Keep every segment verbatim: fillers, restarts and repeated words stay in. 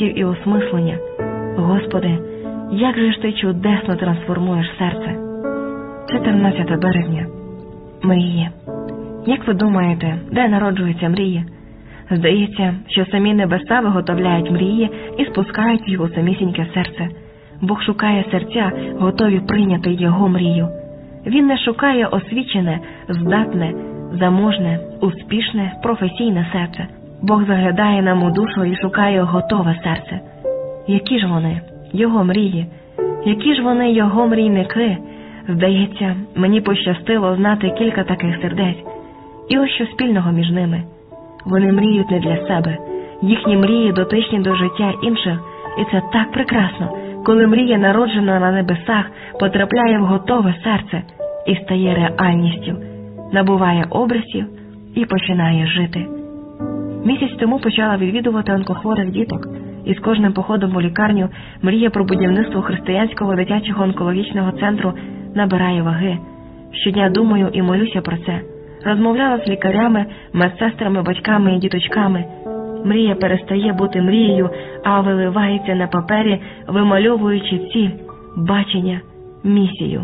сенсів і осмислення. Господи, як же ж Ти чудесно трансформуєш серце. чотирнадцяте березня. Мрії. Як ви думаєте, де народжуються мрії? Здається, що самі небеса виготовляють мрії і спускають їх у самісіньке серце. Бог шукає серця, готові прийняти Його мрію. Він не шукає освічене, здатне, заможне, успішне, професійне серце. Бог заглядає нам у душу і шукає готове серце. Які ж вони? Його мрії. Які ж вони Його мрійники? Здається, мені пощастило знати кілька таких сердець. І ось що спільного між ними. Вони мріють не для себе. Їхні мрії дотичні до життя інших. І це так прекрасно, коли мрія, народжена на небесах, потрапляє в готове серце і стає реальністю, набуває образів і починає жити. Місяць тому почала відвідувати онкохворих діток, і з кожним походом у лікарню мрія про будівництво християнського дитячого онкологічного центру набирає ваги. Щодня думаю і молюся про це. Розмовляла з лікарями, медсестрами, батьками і діточками. Мрія перестає бути мрією, а виливається на папері, вимальовуючи ціль, бачення, місію.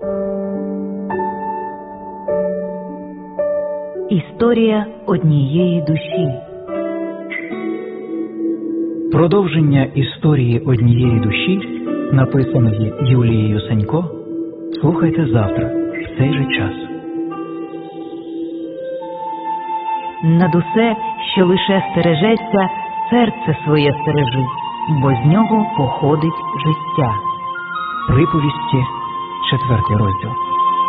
Історія однієї душі. Продовження історії однієї душі, написаної Юлією Санько, слухайте завтра, в цей же час. Над усе, що лише стережеться, серце своє стережи, бо з нього походить життя. Приповісті, четвертий розділ.